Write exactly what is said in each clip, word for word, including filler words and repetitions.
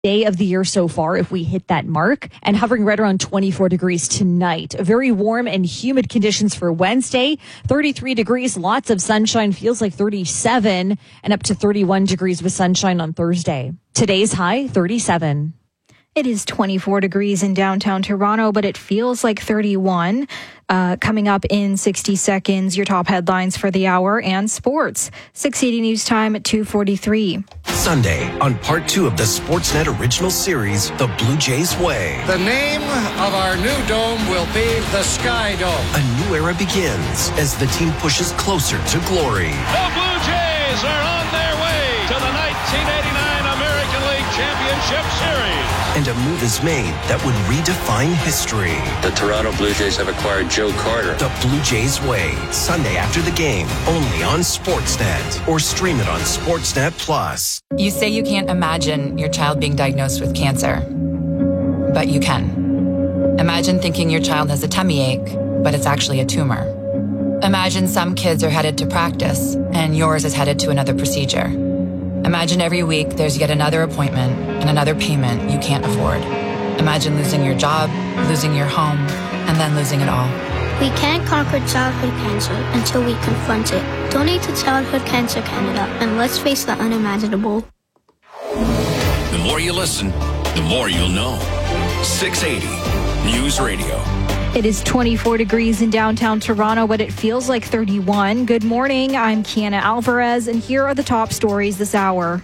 day of the year so far if we hit that mark, and hovering right around twenty-four degrees tonight. Very warm and humid conditions for Wednesday. thirty-three degrees, lots of sunshine, feels like thirty-seven, and up to thirty-one degrees with sunshine on Thursday. Today's high, thirty-seven. It is twenty-four degrees in downtown Toronto, but it feels like thirty-one. Uh, coming up in sixty seconds, your top headlines for the hour and sports. six eighty News Time at two forty-three. Sunday, on part two of the Sportsnet original series, The Blue Jays Way. The name of our new dome will be the Sky Dome. A new era begins as the team pushes closer to glory. The Blue Jays are on their way to the nineteen eighty-nine American League Championship Series. And a move is made that would redefine history. The Toronto Blue Jays have acquired Joe Carter. The Blue Jays Way, Sunday after the game, only on Sportsnet. Or stream it on Sportsnet Plus. You say you can't imagine your child being diagnosed with cancer, but you can. Imagine thinking your child has a tummy ache, but it's actually a tumor. Imagine some kids are headed to practice, and yours is headed to another procedure. Imagine every week there's yet another appointment and another payment you can't afford. Imagine losing your job, losing your home, and then losing it all. We can't conquer childhood cancer until we confront it. Donate to Childhood Cancer Canada, and let's face the unimaginable. The more you listen, the more you'll know. six eighty News Radio. It is twenty-four degrees in downtown Toronto, but it feels like thirty-one. Good morning, I'm Kiana Alvarez, and here are the top stories this hour.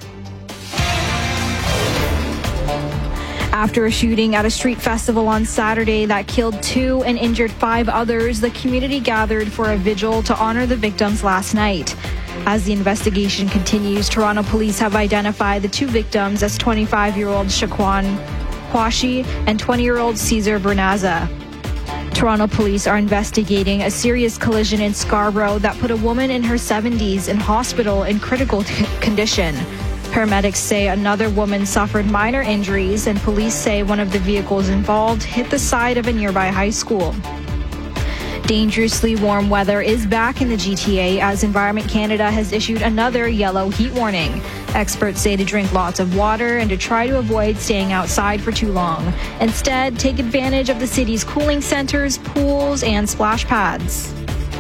After a shooting at a street festival on Saturday that killed two and injured five others, the community gathered for a vigil to honor the victims last night. As the investigation continues, Toronto police have identified the two victims as twenty-five-year-old Shaquan Quashi and twenty-year-old Cesar Bernaza. Toronto police are investigating a serious collision in Scarborough that put a woman in her seventies in hospital in critical t- condition. Paramedics say another woman suffered minor injuries, and police say one of the vehicles involved hit the side of a nearby high school. Dangerously warm weather is back in the G T A as Environment Canada has issued another yellow heat warning. Experts say to drink lots of water and to try to avoid staying outside for too long. Instead, take advantage of the city's cooling centers, pools, and splash pads.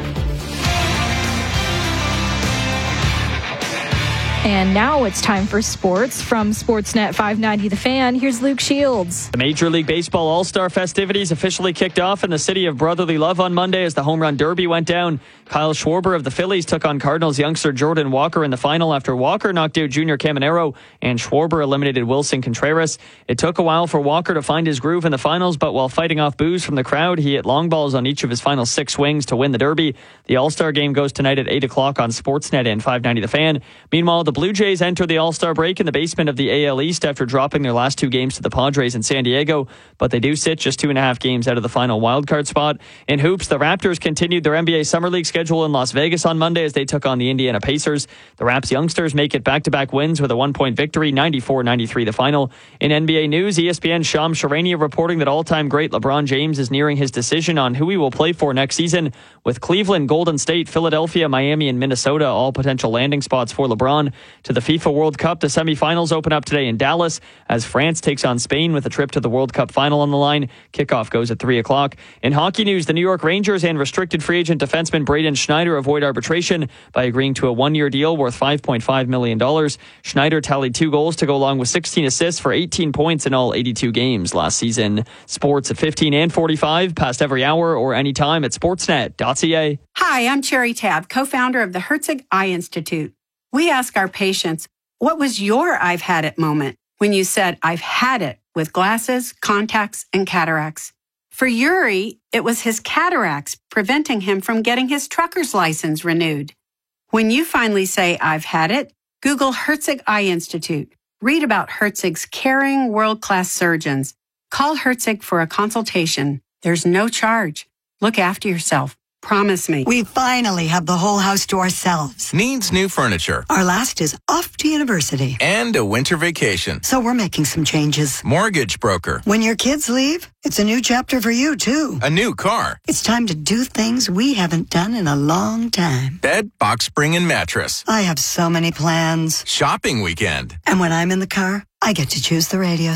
And now it's time for sports. From Sportsnet five ninety The Fan, here's Luke Shields. The Major League Baseball All-Star festivities officially kicked off in the city of brotherly love on Monday as the Home Run Derby went down. Kyle Schwarber of the Phillies took on Cardinals youngster Jordan Walker in the final after Walker knocked out Junior Caminero and Schwarber eliminated Wilson Contreras. It took a while for Walker to find his groove in the finals, but while fighting off boos from the crowd, he hit long balls on each of his final six swings to win the Derby. The All-Star game goes tonight at eight o'clock on Sportsnet and five ninety The Fan. Meanwhile, the Blue Jays enter the All-Star break in the basement of the A L East after dropping their last two games to the Padres in San Diego, but they do sit just two and a half games out of the final wildcard spot. In hoops, the Raptors continued their N B A Summer League schedule in Las Vegas on Monday as they took on the Indiana Pacers. The Raps youngsters make it back-to-back wins with a one-point victory, ninety-four ninety-three the final. In N B A news, E S P N's Shams Charania reporting that all-time great LeBron James is nearing his decision on who he will play for next season, with Cleveland, Golden State, Philadelphia, Miami, and Minnesota all potential landing spots for LeBron. To the FIFA World Cup, the semifinals open up today in Dallas as France takes on Spain with a trip to the World Cup final on the line. Kickoff goes at three o'clock. In hockey news, the New York Rangers and restricted free agent defenseman Braden Schneider avoid arbitration by agreeing to a one-year deal worth five point five million dollars. Schneider tallied two goals to go along with sixteen assists for eighteen points in all eighty-two games last season. Sports at fifteen and forty-five, past every hour or anytime at sportsnet dot c a. Hi, I'm Cherry Tabb, co-founder of the Herzig Eye Institute. We ask our patients, what was your I've had it moment when you said, I've had it with glasses, contacts, and cataracts? For Yuri, it was his cataracts preventing him from getting his trucker's license renewed. When you finally say, I've had it, Google Herzig Eye Institute. Read about Herzig's caring, world-class surgeons. Call Herzig for a consultation. There's no charge. Look after yourself. Promise me. We finally have the whole house to ourselves. Needs new furniture. Our last is off to university. And a winter vacation. So we're making some changes. Mortgage broker. When your kids leave, it's a new chapter for you, too. A new car. It's time to do things we haven't done in a long time. Bed, box spring, and mattress. I have so many plans. Shopping weekend. And when I'm in the car, I I get to choose the radio